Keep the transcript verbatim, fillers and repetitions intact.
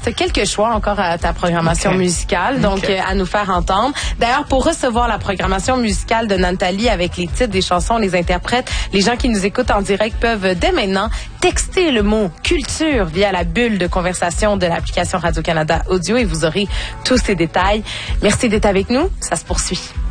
reste quelques choix encore à ta programmation okay. musicale, donc okay. euh, à nous faire entendre. D'ailleurs, pour recevoir la programmation musicale de Nathalie avec les titres des chansons, les interprètes, les gens qui nous écoutent en direct peuvent dès maintenant texter le mot culture via la bulle de conversation de l'application Radio-Canada Audio et vous aurez tous ces détails. Merci d'être avec nous. Ça se poursuit.